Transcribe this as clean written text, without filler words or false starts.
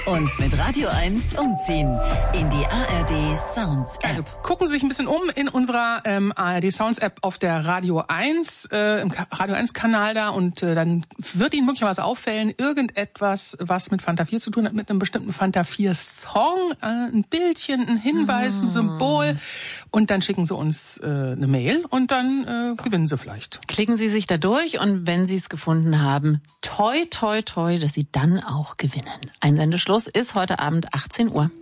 Und mit Radio 1 umziehen in die ARD Sounds App. Also gucken Sie sich ein bisschen um in unserer ARD Sounds App auf der Radio 1, im Radio 1 Kanal da, und dann wird Ihnen möglicherweise auffällen, irgendetwas, was mit Fanta 4 zu tun hat, mit einem bestimmten Fanta 4 Song, ein Bildchen, ein Hinweis, ein Symbol, und dann schicken Sie uns eine Mail und dann gewinnen Sie vielleicht. Klicken Sie sich da durch, und wenn Sie es gefunden haben, toi, toi, toi, dass Sie dann auch gewinnen. Einsendeschluss ist heute Abend 18 Uhr.